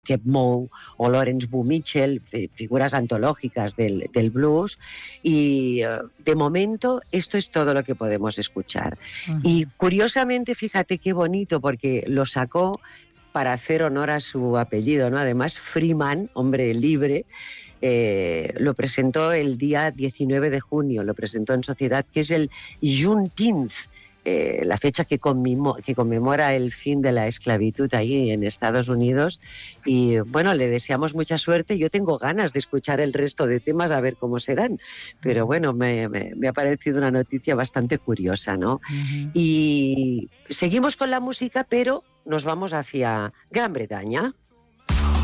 Keb' Mo' o Lawrence B. Mitchell, figuras antológicas del blues, y de momento esto es todo lo que podemos escuchar. Uh-huh. Y curiosamente, fíjate qué bonito, porque lo sacó para hacer honor a su apellido, ¿no? Además, Freeman, hombre libre, lo presentó el día 19 de junio, lo presentó en Sociedad, que es el Juneteenth, la fecha que conmemora el fin de la esclavitud ahí en Estados Unidos. Y bueno, le deseamos mucha suerte. Yo tengo ganas de escuchar el resto de temas, a ver cómo serán, pero bueno, me ha parecido una noticia bastante curiosa, ¿no? Uh-huh. Y seguimos con la música, pero nos vamos hacia Gran Bretaña.